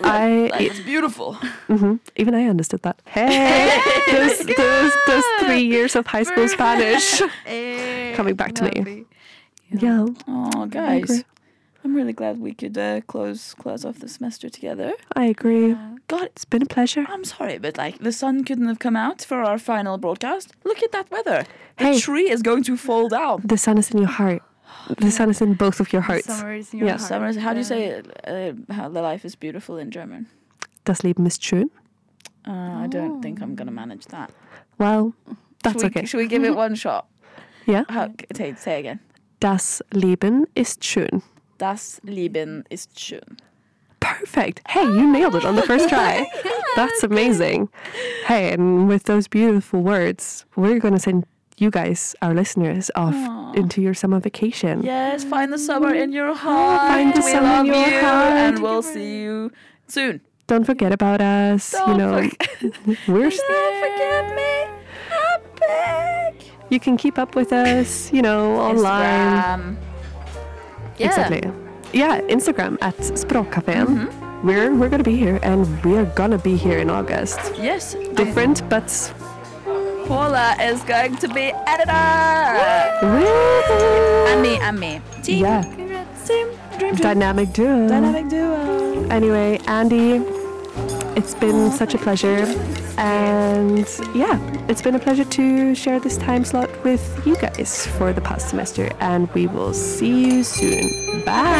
It's beautiful. Even I understood that. Hey, those 3 years of high school Spanish coming back to me. Yeah. Oh, guys. I'm really glad we could close off the semester together. I agree. God, It's been a pleasure. I'm sorry, but like the sun couldn't have come out for our final broadcast. Look at that weather. The Hey. tree is going to fall down. The sun is in your heart. The sun is in both of your hearts. Summer is in your Yes. heart. Summer, how do you say how the life is beautiful in German? Das Leben ist schön. I don't think I'm gonna manage that. Well, that's okay. Should we give it one shot? Yeah. Say again. Das Leben ist schön. Das Leben ist schön. Perfect. Hey, you nailed it on the first try. That's amazing. Hey, and with those beautiful words, we're going to send you guys, our listeners, off into your summer vacation. Yes, find the summer in your heart. Find the We summer love in your you, heart. and we'll see you soon. Don't forget about us. Don't We're Don't forget me. I'm back. you can keep up with us, online. Instagram. Yeah. Exactly. Yeah, Instagram at Språkcafén. We're gonna be here, and we're gonna be here in August. Yes. Different, but Paula is going to be editor. woo! And me. Team. Yeah. Team. Dream. Dynamic duo. Dynamic duo. Anyway, Andy, it's been such a pleasure, and yeah, it's been a pleasure to share this time slot with you guys for the past semester, and we will see you soon. Bye.